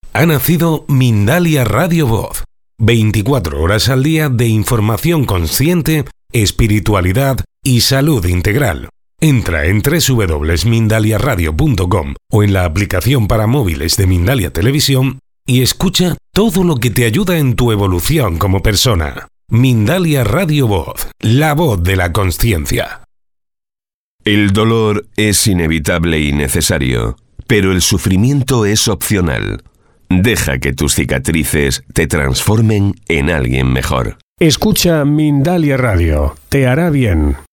Ha nacido Mindalia Radio Voz. 24 horas al día de información consciente, espiritualidad y salud integral. Entra en www.mindaliaradio.com o en la aplicación para móviles de Mindalia Televisión y escucha todo lo que te ayuda en tu evolución como persona. Mindalia Radio Voz, la voz de la consciencia. El dolor es inevitable y necesario, pero el sufrimiento es opcional. Deja que tus cicatrices te transformen en alguien mejor. Escucha Mindalia Radio, te hará bien.